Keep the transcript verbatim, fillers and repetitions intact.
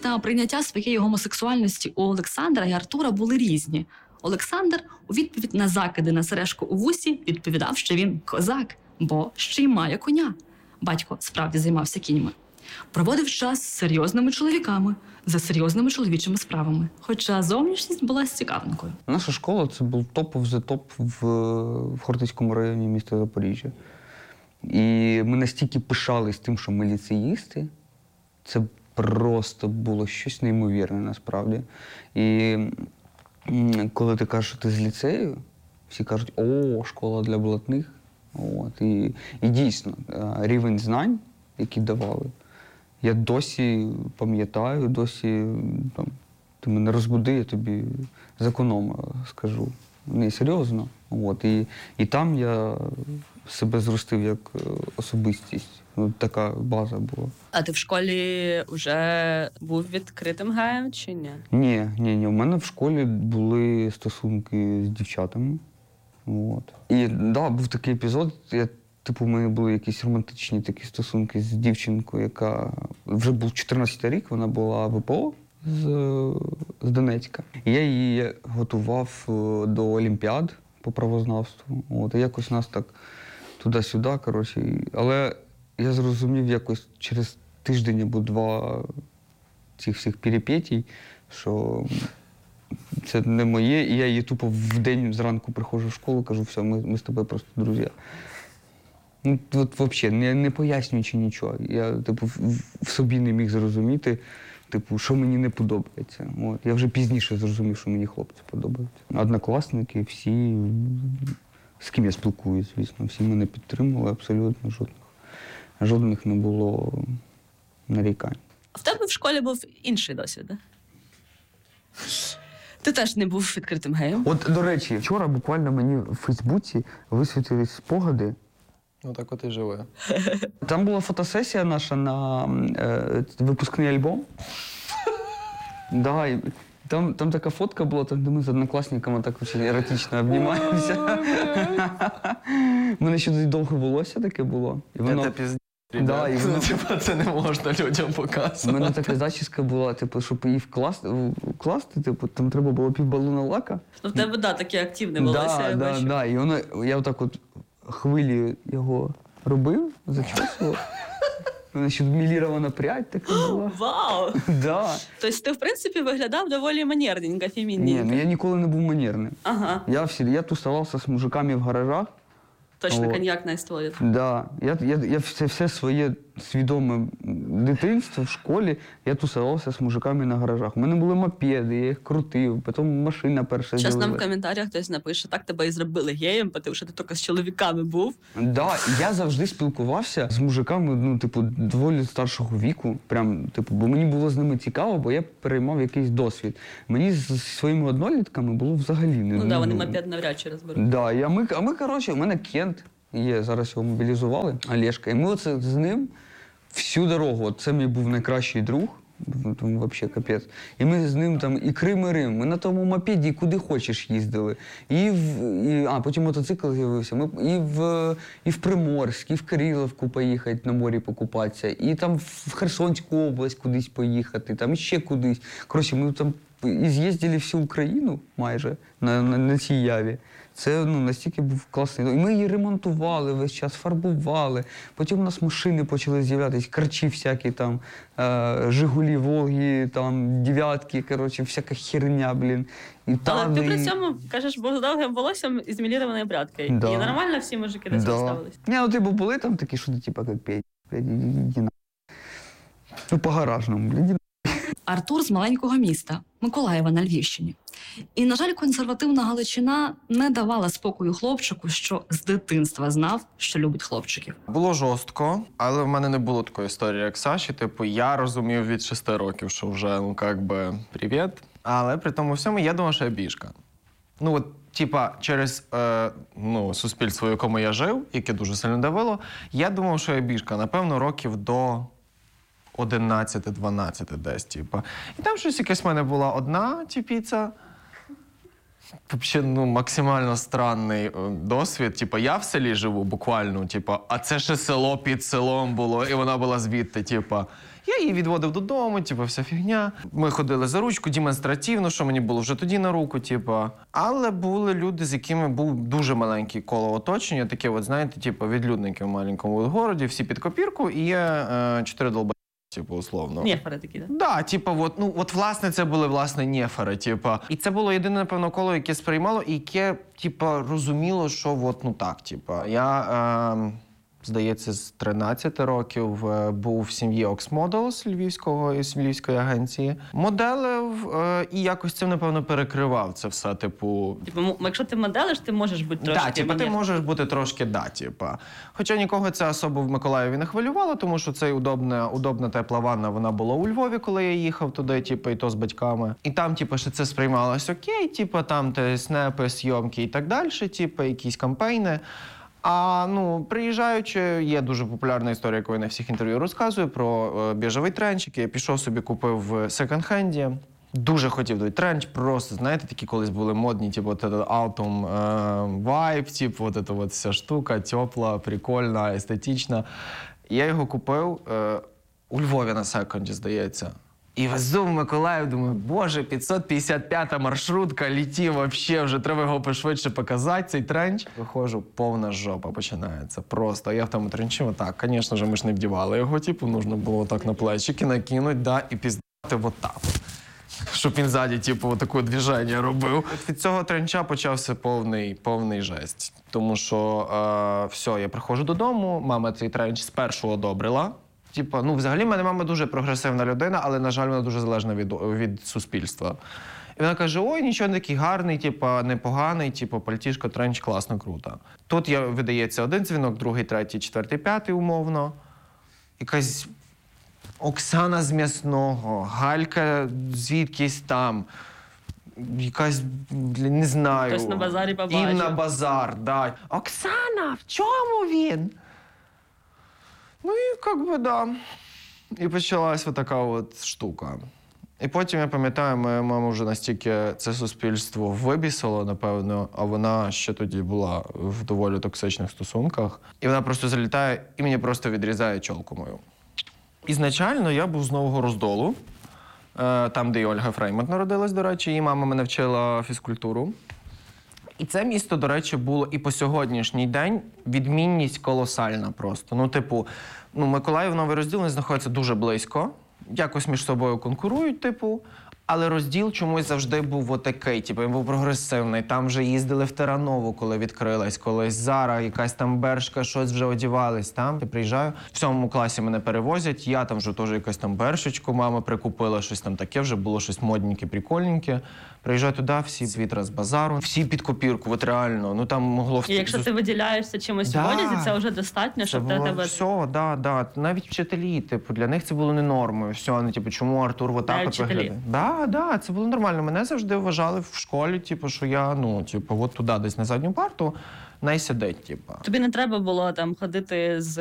та прийняття своєї гомосексуальності у Олександра і Артура були різні. Олександр у відповідь на закиди на сережку у вусі відповідав, що він козак, бо ще й має коня. Батько справді займався кіньми. Проводив час з серйозними чоловіками, за серйозними чоловічими справами. Хоча зовнішність була з цікавинкою. Наша школа – це був топ за топ в, в Хортицькому районі міста Запоріжжя. І ми настільки пишались тим, що ми ліцеїсти. Це просто було щось неймовірне насправді. І коли ти кажеш, що ти з ліцею, всі кажуть, о, школа для блатних. От. І, і дійсно, рівень знань, які давали, я досі пам'ятаю, досі там, ти мене розбуди, я тобі законом скажу. Не, серйозно. От. І, і там я себе зростив як особистість. От така база була. А ти в школі вже був відкритим геєм чи ні? Ні, ні, ні. У мене в школі були стосунки з дівчатами. От. І так, да, був такий епізод, я, типу, у мене були якісь романтичні такі стосунки з дівчинкою, яка вже був чотирнадцятий рік, вона була в ВПО з, з Донецька. І я її готував до Олімпіад по правознавству. От. І якось нас так туди-сюди, коротше. Але я зрозумів якось через тиждень або два цих всіх перипетій, що це не моє, і я її тупо в день зранку приходжу в школу, кажу, все, ми, ми з тобою просто друзі. Ну, от взагалі, не, не пояснюючи нічого. Я, типу, в, в собі не міг зрозуміти, типу, що мені не подобається. От. Я вже пізніше зрозумів, що мені хлопці подобаються. Однокласники, всі, з ким я спілкуюся, звісно, всі мене підтримували, абсолютно жодних. Жодних не було нарікань. В тебе в школі був інший досвід, так? Ти теж не був відкритим геєм? От, до речі, вчора буквально мені в Фейсбуці висвітились спогади. Ну так от і живе. Там була фотосесія наша на е, випускний альбом. Да, і там, там така фотка була, там, де ми з однокласниками так дуже еротично обнімаємося. У мене ще довге волосся таке було. І воно... Це пізд... Да, і воно... Типа це не можна людям показувати. У мене така зачіска була, типу, щоб її вкласти, вкласти, типу, там треба було півбалона лака. Ну в тебе, да, таке активне волосся, да, я да, бачу. да. І воно, я отак от хвилі його робив, зачесував. У мене ще мілірована прядь така була. Вау! Да. Тобто ти, в принципі, виглядав доволі манерненько, Ні, фемінненько. ну я ніколи не був манерним. Ага. Я, всі, я тусувався з мужиками в гаражах. Точно О. коньяк на стволі. Да. Я, я, я все, все своє свідоме дитинство в школі я тусувався з мужиками на гаражах. У мене були мопеди, я їх крутив, потім машина перша Зараз нам в з'явилась. коментарях хтось напише, так тебе і зробили геєм, тому що ти тільки з чоловіками був. Да, я завжди спілкувався з мужиками, ну, типу, доволі старшого віку. Прям, типу, бо мені було з ними цікаво, бо я переймав якийсь досвід. Мені з своїми однолітками було взагалі не... Ну так, да, вони мопед навряд чи розберуть. Да, і, а ми, а ми, коротше, у мене Кент є, зараз його мобілізували, Олешка. І ми оце з ним всю дорогу, от це мій був найкращий друг, тому взагалі капець. І ми з ним там і Крим, і Рим, ми на тому мопеді куди хочеш їздили. І в, і, а потім мотоцикл з'явився. Ми і в, і в Приморськ, і в Кирилівку поїхати на морі покупатися, і там в Херсонську область кудись поїхати, там ще кудись. Коротше, ми там і з'їздили всю Україну майже на, на, на цій яві. Це, ну, настільки був класний. І ми її ремонтували весь час, фарбували. Потім у нас машини почали з'являтися, карчі всякі там, е, Жигулі, Волги, там, дев'ятки, коротше, всяка херня, блін. І Але там, ти і... при цьому, кажеш, був з довгим волоссям і з мілірованою брядкою. Да. І нормально всі мужики до цього Да. ставились? Ні, ну, типу, були там такі, що ти, типу, як п'ять, блядь, іди на. Ну, по-гаражному, блядь. Артур з маленького міста, Миколаєва на Львівщині. І, на жаль, консервативна Галичина не давала спокою хлопчику, що з дитинства знав, що любить хлопчиків. Було жорстко, але в мене не було такої історії, як Саші. Типу, я розумів від шести років, що вже, ну, як би, привіт. Але при тому всьому я думав, що я бішка. Ну, от, типа, через е, ну, суспільство, в якому я жив, яке дуже сильно давило, я думав, що я бішка. Напевно, років до одинадцяти-дванадцяти десь, типа. І там щось якась в мене була одна тіпіця. Взагалі, ну, максимально странний е, досвід. Типа, я в селі живу буквально, типа, а це ще село під селом було, і вона була звідти, типа. Я її відводив додому, типу, вся фігня. Ми ходили за ручку демонстративно, що мені було вже тоді на руку, типу. Але були люди, з якими був дуже маленький коло оточення, таке, от, знаєте, типу, відлюдники в маленькому городі, всі під копірку, і є е, чотири долба, типу, условно. Нєфери такі, так? Да, типу, от, ну, от, власне, це були, власне, нєфери, типу. І це було єдине, напевно, коло, яке сприймало, і яке, типу, розуміло, що от, ну так, типу. Я, е, здається, з тринадцяти років е, був в сім'ї Ox Models львівського, із львівської агенції. Моделив е, і якось цим, напевно, перекривав це все, типу... Типу, м- якщо ти моделиш, ти можеш бути трошки... Да, типу, ти манер- можеш бути трошки да, типа. Хоча нікого це особо в Миколаєві не хвилювало, тому що цей удобна, удобна тепла ванна, вона була у Львові, коли я їхав туди, типу, і то з батьками. І там, типу, ще це сприймалось окей, типу, там те снепи, зйомки і так далі, типу, якісь кампейни. А, ну, приїжджаючи, є дуже популярна історія, яку я на всіх інтерв'ю розказую, про е, біжевий тренч, який я пішов собі, купив в секонд-хенді. Дуже хотів той тренч, просто, знаєте, такі колись були модні, типу, от этот Autumn е, vibe, типу, от эта от вся штука, тепла, прикольна, естетична. Я його купив е, у Львові на секонді, здається. І везу в Миколаїв, думаю, боже, п'ятсот п'ятдесят п'ята маршрутка, літі вообще, вже треба його пошвидше показати, цей тренч. Виходжу, повна жопа починається, просто. Я в тому тренчі, отак, звісно ж, ми ж не вдівали його, типу, нужно було так на плечики накинути, да, і піздати отак. Щоб він ззаді, типу, таке движення робив. От від цього тренча почався повний, повний жесть. Тому що е, все, я приходжу додому, мама цей тренч спершу одобрила. Типа, ну, взагалі, в мене мама дуже прогресивна людина, але, на жаль, вона дуже залежна від, від суспільства. І вона каже, ой, нічого, такий гарний, типа, непоганий, типа, пальтішко, тренч, класно, круто. Тут я, видається один дзвінок, другий, третій, четвертий, п'ятий, умовно. Якась Оксана з М'ясного, Галька звідкись там, якась, блін, не знаю. Хтось на базарі побачив. Інна Базар, да. Оксана, в чому він? Ну і як би, да. І почалась така от штука. І потім, я пам'ятаю, моя мама вже настільки це суспільство вибісило, напевно, а вона ще тоді була в доволі токсичних стосунках. І вона просто залітає і мені просто відрізає чолку мою. Ізначально я був з Нового Роздолу, е, там, де і Ольга Фреймонт народилась, до речі, її мама мене вчила фізкультуру. І це місто, до речі, було і по сьогоднішній день відмінність колосальна просто. Ну, типу, ну, Миколаїв, Новий Розділ, вони знаходяться дуже близько, якось між собою конкурують, типу, але розділ чомусь завжди був отакий, типу, він був прогресивний. Там вже їздили в Теранову, коли відкрилась, колись Зара, якась там Бершка, щось вже одівались там. Я приїжджаю, в сьомому класі мене перевозять, я там вже теж якась там Бершечку мама прикупила, щось там таке, вже було щось модненьке, прикольненьке. Приїжджаю туди, всі звідра з базару, всі під копірку, от реально, ну там могло... І якщо ти виділяєшся чимось Да. в одязі, це вже достатньо, Це щоб було тебе... все, да, да. Навіть вчителі, типу, для них це було не нормою. Все, вони, типу, чому Артур отак Навіть от вчителі? виглядає? Да, да, це було нормально. Мене завжди вважали в школі, типу, що я, ну, типу, от туди десь на задню парту, най сидить, типу. Тобі не треба було там ходити з